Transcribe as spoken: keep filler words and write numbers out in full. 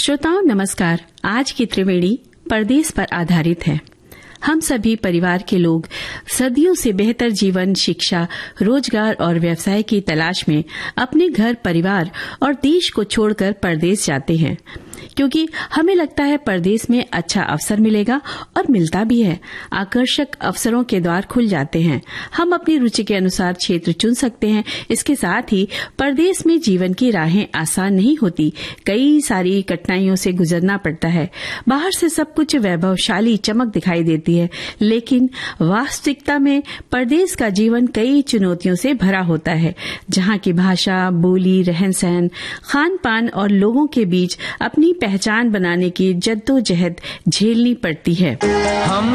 श्रोताओं नमस्कार। आज की त्रिवेणी परदेश पर आधारित है। हम सभी परिवार के लोग सदियों से बेहतर जीवन, शिक्षा, रोजगार और व्यवसाय की तलाश में अपने घर, परिवार और देश को छोड़कर परदेश जाते हैं, क्योंकि हमें लगता है परदेश में अच्छा अवसर मिलेगा और मिलता भी है। आकर्षक अवसरों के द्वार खुल जाते हैं। हम अपनी रुचि के अनुसार क्षेत्र चुन सकते हैं। इसके साथ ही परदेश में जीवन की राहें आसान नहीं होती। कई सारी कठिनाइयों से गुजरना पड़ता है। बाहर से सब कुछ वैभवशाली चमक दिखाई देती है, लेकिन वास्तविकता में परदेश का जीवन कई चुनौतियों से भरा होता है, जहाँ की भाषा, बोली, रहन सहन, खान पान और लोगों के बीच अपनी पहचान बनाने की जद्दोजहद झेलनी पड़ती है। हम